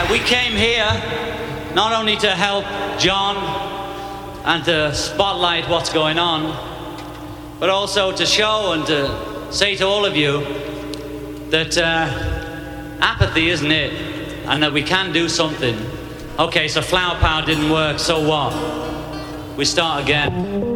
We came here not only to help John and to spotlight what's going on, but also to show and to say to all of you that apathy isn't it, and that we can do something. Okay, so flower power didn't work, so what? We start again.